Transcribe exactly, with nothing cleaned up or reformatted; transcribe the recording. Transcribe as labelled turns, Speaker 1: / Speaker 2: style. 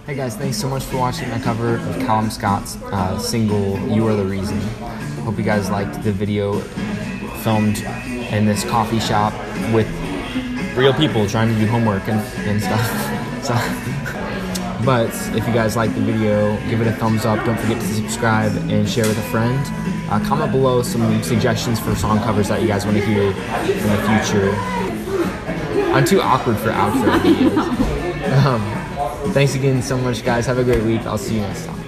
Speaker 1: Hey guys, thanks so much for watching my cover of Callum Scott's uh, single, You Are The Reason. Hope you guys liked the video filmed in this coffee shop with real people trying to do homework and, and stuff. So, but if you guys like the video, give it a thumbs up. Don't forget to subscribe and share with a friend. Uh, comment below some suggestions for song covers that you guys want to hear in the future. I'm too awkward for outro videos. Um, thanks again so much, guys. Have a great week. I'll see you next time.